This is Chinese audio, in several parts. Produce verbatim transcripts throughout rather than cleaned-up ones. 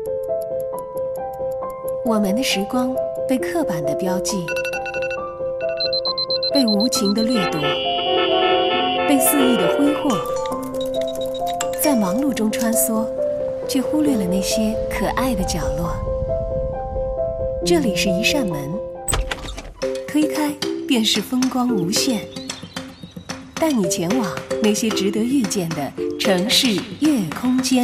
我们的时光被刻板的标记，被无情的掠夺，被肆意的挥霍，在忙碌中穿梭，却忽略了那些可爱的角落。这里是一扇门，推开便是风光无限，带你前往那些值得遇见的城市夜空间。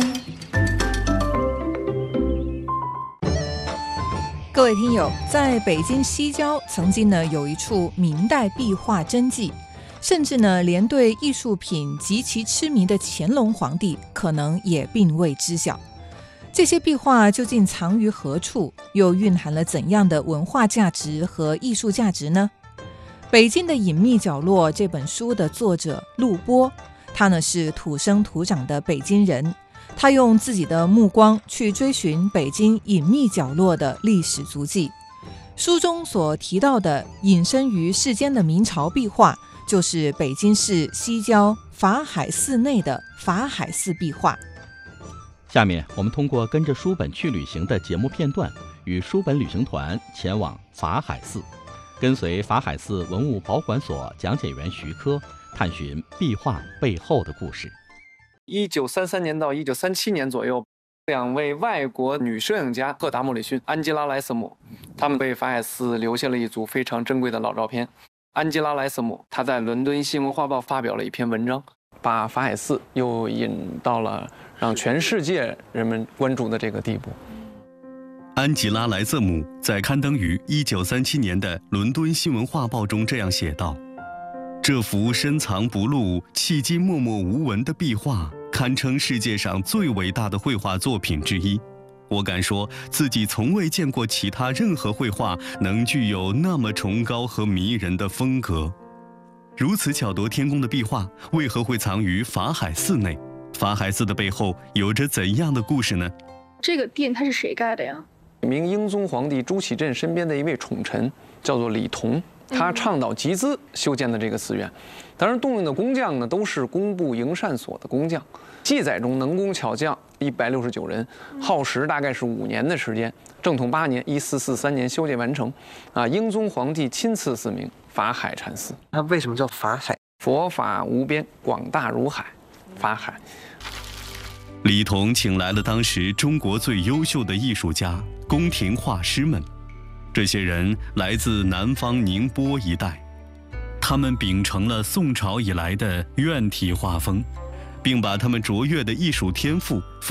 各位听友，在北京西郊曾经呢有一处明代壁画真迹，甚至呢连对艺术品极其痴迷的乾隆皇帝可能也并未知晓。这些壁画究竟藏于何处，又蕴含了怎样的文化价值和艺术价值呢？北京的隐秘角落这本书的作者陆波，他呢是土生土长的北京人，他用自己的目光去追寻北京隐秘角落的历史足迹。书中所提到的隐身于世间的明朝壁画，就是北京市西郊法海寺内的法海寺壁画。 下面我们通过跟着书本去旅行的节目片段，与书本旅行团前往法海寺，跟随法海寺文物保管所讲解员徐科探寻壁画背后的故事。 一九三三年到一九三七年左右，两位外国女摄影家赫达·莫里逊、安吉拉·莱瑟姆，他们为法海寺留下了一组非常珍贵的老照片。安吉拉·莱瑟姆她在伦敦新闻画报发表了一篇文章，把法海寺又引到了让全世界人们关注的这个地步。 安吉拉·莱瑟姆在刊登于一九三七年的《伦敦新闻画报》中这样写道：这幅深藏不露、迄今默默无闻的壁画，堪称世界上最伟大的绘画作品之一。我敢说，自己从未见过其他任何绘画能具有那么崇高和迷人的风格。如此巧夺天工的壁画，为何会藏于法海寺内？法海寺的背后有着怎样的故事呢？ 这个殿它是谁盖的呀？ 明英宗皇帝朱祁镇身边的一位宠臣叫做李同，他倡导集资修建的这个寺院。当然，动用的工匠呢都是工部营缮所的工匠。记载中能工巧匠一百六十九人，耗时大概是五年的时间。正统八年（一四四三年）修建完成。啊，英宗皇帝亲赐寺名法海禅寺。 它为什么叫法海？ 佛法无边，广大如海，法海。 李同请来了当时中国最优秀的艺术家、宫廷画师们，这些人来自南方宁波一带，他们秉承了宋朝以来的院体画风，并把他们卓越的艺术天赋